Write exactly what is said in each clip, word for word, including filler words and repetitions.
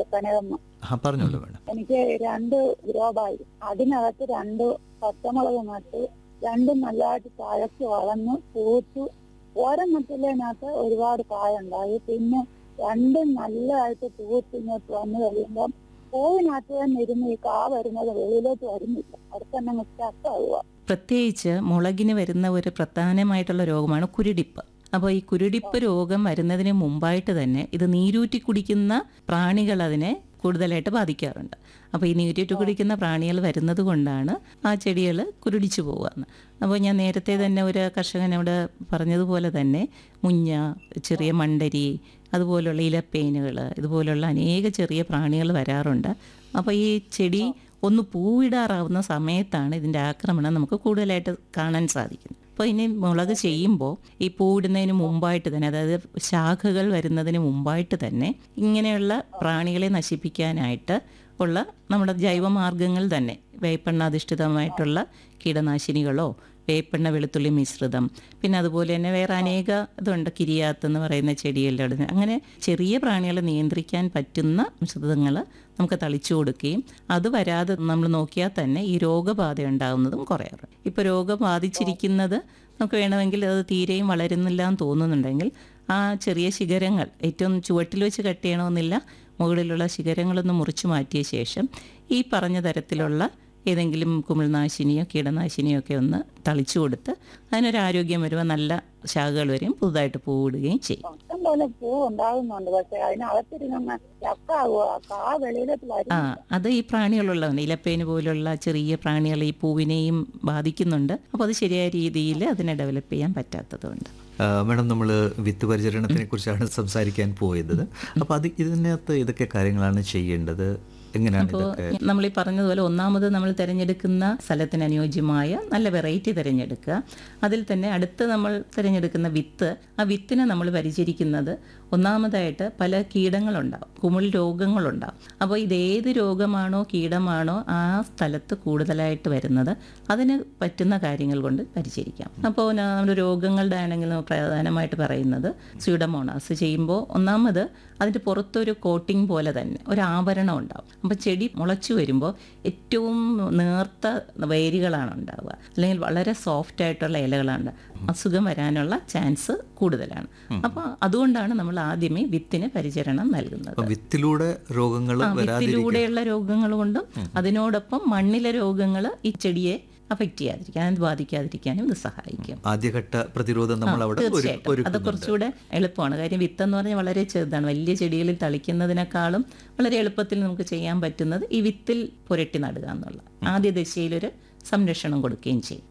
കനകമ്മ. ആ പറഞ്ഞോളൂ വേണം. എനിക്ക് രണ്ട് ഗ്രോ ബാഗ്, അതിനകത്ത് രണ്ട് പച്ചമുളക് നട്ട് രണ്ടും നല്ലതായിട്ട് തഴച്ച് വളർന്ന് പൂത്ത് ഓരോന്നത്തിനകത്ത് ഒരുപാട് കായുണ്ടായി. പിന്നെ രണ്ടും നല്ലതായിട്ട് പൂത്ത് ഇങ്ങോട്ട് വന്നു കഴിയുമ്പം പൂവിനകത്ത് തന്നെ ഇരുന്ന് ഈ കാ വരുന്നത് വെളിയിലോട്ട് വരുന്നില്ല, അടുത്ത് തന്നെ സ്റ്റക്കാവുക. പ്രത്യേകിച്ച് മുളകിന് വരുന്ന ഒരു പ്രധാനമായിട്ടുള്ള രോഗമാണ് കുരുടിപ്പ്. അപ്പോൾ ഈ കുരുടിപ്പ് രോഗം വരുന്നതിന് മുമ്പായിട്ട് തന്നെ ഇത് നീരൂറ്റി കുടിക്കുന്ന പ്രാണികൾ അതിനെ കൂടുതലായിട്ട് ബാധിക്കാറുണ്ട്. അപ്പോൾ ഈ നീരൂറ്റി കുടിക്കുന്ന പ്രാണികൾ വരുന്നത് കൊണ്ടാണ് ആ ചെടികൾ കുരുടിച്ചു പോകുകയെന്ന്. അപ്പോൾ ഞാൻ നേരത്തെ തന്നെ ഒരു കർഷകനോട് പറഞ്ഞതുപോലെ തന്നെ മുഞ്ഞ, ചെറിയ മണ്ടരി, അതുപോലുള്ള ഇലപ്പേനുകൾ, ഇതുപോലുള്ള അനേക ചെറിയ പ്രാണികൾ വരാറുണ്ട്. അപ്പോൾ ഈ ചെടി ഒന്ന് പൂവിടാറാവുന്ന സമയത്താണ് ഇതിൻ്റെ ആക്രമണം നമുക്ക് കൂടുതലായിട്ട് കാണാൻ സാധിക്കുന്നത്. അപ്പോൾ ഇനി മുളക് ചെയ്യുമ്പോൾ ഈ പൂവിടുന്നതിന് മുമ്പായിട്ട് തന്നെ, അതായത് ശാഖകൾ വരുന്നതിന് മുമ്പായിട്ട് തന്നെ ഇങ്ങനെയുള്ള പ്രാണികളെ നശിപ്പിക്കാനായിട്ട് ഉള്ള നമ്മുടെ ജൈവമാർഗ്ഗങ്ങൾ തന്നെ, വേപ്പെണ്ണാധിഷ്ഠിതമായിട്ടുള്ള കീടനാശിനികളോ വേപ്പെണ്ണ വെളുത്തുള്ളി മിശ്രിതം, പിന്നെ അതുപോലെ തന്നെ വേറെ അനേക ഇതുണ്ട്, കിരിയാത്ത് എന്ന് പറയുന്ന ചെടികളുടെ, അങ്ങനെ ചെറിയ പ്രാണികളെ നിയന്ത്രിക്കാൻ പറ്റുന്ന മിശ്രിതങ്ങൾ നമുക്ക് തളിച്ചു കൊടുക്കുകയും അത് വരാതെ നമ്മൾ നോക്കിയാൽ തന്നെ ഈ രോഗബാധ ഉണ്ടാകുന്നതും കുറയാറ്. ഇപ്പോൾ രോഗം ബാധിച്ചിരിക്കുന്നത് നമുക്ക് വേണമെങ്കിൽ അത് തീരെയും വളരുന്നില്ല എന്ന് തോന്നുന്നുണ്ടെങ്കിൽ ആ ചെറിയ ശിഖരങ്ങൾ ഏറ്റവും ചുവട്ടിൽ വെച്ച് കട്ട് ചെയ്യണമെന്നില്ല, മുകളിലുള്ള ശിഖരങ്ങളൊന്ന് മുറിച്ച് മാറ്റിയ ശേഷം ഈ പറഞ്ഞ തരത്തിലുള്ള ഏതെങ്കിലും കുമിൾനാശിനിയോ കീടനാശിനിയോ ഒക്കെ ഒന്ന് തളിച്ചു കൊടുത്ത് അതിനൊരു ആരോഗ്യം വരുമ്പോൾ നല്ല ശാഖകൾ വരെയും പുതുതായിട്ട് പൂവിടുകയും ചെയ്യും. ഇഷ്ടം പോലെ പൂ ഉണ്ടാകുന്നുണ്ട്, പക്ഷെ അതിനകത്തിരുന്ന ചക്കാവുക, കാ വെളിയിലോട്ട്. ആ അത് ഈ പ്രാണികളുള്ളതാണ്, ഇലപ്പേന് പോലുള്ള ചെറിയ പ്രാണികൾ ഈ പൂവിനെയും ബാധിക്കുന്നുണ്ട്. അപ്പോൾ അത് ശരിയായ രീതിയിൽ അതിനെ ഡെവലപ്പ് ചെയ്യാൻ പറ്റാത്തതുകൊണ്ട്. മാഡം, നമ്മൾ വിത്ത് പരിചരണത്തിനെ കുറിച്ചാണ് സംസാരിക്കാൻ പോയത്. അപ്പോൾ അത് ഇതിനകത്ത് ഇതൊക്കെ കാര്യങ്ങളാണ് ചെയ്യേണ്ടത്, എങ്ങനെയാണ്? അപ്പോൾ നമ്മൾ ഈ പറഞ്ഞതുപോലെ ഒന്നാമത് നമ്മൾ തിരഞ്ഞെടുക്കുന്ന സ്ഥലത്തിന് അനുയോജ്യമായ നല്ല വെറൈറ്റി തിരഞ്ഞെടുക്കുക. അതിൽ തന്നെ അടുത്ത് നമ്മൾ തിരഞ്ഞെടുക്കുന്ന വിത്ത്, ആ വിത്തിനെ നമ്മൾ പരിചരിക്കുന്നത് ഒന്നാമതായിട്ട് പല കീടങ്ങളുണ്ടാവും, കുമിൾ രോഗങ്ങളുണ്ടാവും. അപ്പോൾ ഇതേത് രോഗമാണോ കീടമാണോ ആ സ്ഥലത്ത് കൂടുതലായിട്ട് വരുന്നത് അതിന് പറ്റുന്ന കാര്യങ്ങൾ കൊണ്ട് പരിചരിക്കാം. അപ്പോൾ നമ്മുടെ രോഗങ്ങളുടെ ആണെങ്കിൽ പ്രധാനമായിട്ട് പറയുന്നത് സ്യൂഡോമോണാസ് ചെയ്യുമ്പോൾ ഒന്നാമത് അതിൻ്റെ പുറത്തൊരു കോട്ടിംഗ് പോലെ തന്നെ ഒരു ആവരണം ഉണ്ടാവും. അപ്പോൾ ചെടി മുളച്ചു വരുമ്പോൾ ഏറ്റവും നേർത്ത വേരുകളാണ് ഉണ്ടാവുക, അല്ലെങ്കിൽ വളരെ സോഫ്റ്റ് ആയിട്ടുള്ള ഇലകളാണ്, അസുഖം വരാനുള്ള ചാൻസ് കൂടുതലാണ്. അപ്പോൾ അതുകൊണ്ടാണ് നമ്മൾ ആദ്യമേ വിത്തിന് പരിചരണം നൽകുന്നത്. വിത്തിലൂടെ രോഗങ്ങൾ വിത്തിലൂടെയുള്ള രോഗങ്ങൾ കൊണ്ടും അതിനോടൊപ്പം മണ്ണിലെ രോഗങ്ങൾ ഈ ചെടിയെ അഫക്റ്റ് ചെയ്യാതിരിക്കാൻ, ബാധിക്കാതിരിക്കാനും ഇത് സഹായിക്കും. ആദ്യഘട്ട പ്രതിരോധം നമ്മൾ അവിടെ തീർച്ചയായിട്ടും അത് കുറച്ചുകൂടെ എളുപ്പമാണ്. കാര്യം വിത്തെന്ന് പറഞ്ഞാൽ വളരെ ചെറുതാണ്, വലിയ ചെടികളിൽ തളിക്കുന്നതിനേക്കാളും വളരെ എളുപ്പത്തിൽ നമുക്ക് ചെയ്യാൻ പറ്റുന്നത് ഈ വിത്തിൽ പുരട്ടി നടുക എന്നുള്ള ആദ്യ ദശയിലൊരു സംരക്ഷണം കൊടുക്കുകയും ചെയ്യും.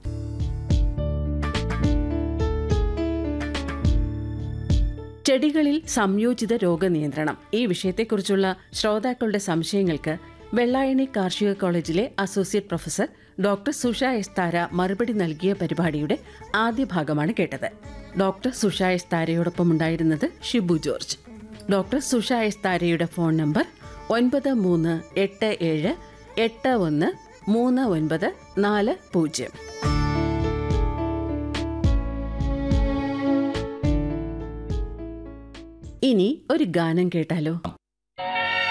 ചെടികളിൽ സംയോജിത രോഗനിയന്ത്രണം, ഈ വിഷയത്തെക്കുറിച്ചുള്ള ശ്രോതാക്കളുടെ സംശയങ്ങൾക്ക് വെള്ളായണി കാർഷിക കോളേജിലെ അസോസിയേറ്റ് പ്രൊഫസർ ഡോക്ടർ സുഷ എസ് താര മറുപടി നൽകിയ പരിപാടിയുടെ ആദ്യ ഭാഗമാണ് കേട്ടത്. ഡോക്ടർ സുഷ എസ് താരയോടൊപ്പം ഉണ്ടായിരുന്നത് ഷിബു ജോർജ്. ഡോക്ടർ സുഷ എസ് താരയുടെ ഫോൺ നമ്പർ ഒൻപത് മൂന്ന് എട്ട് ഏഴ് എട്ട് ഒന്ന് മൂന്ന് ഒൻപത് നാല് പൂജ്യം. ഇനി ഒരു ഗാനം കേട്ടാലോ?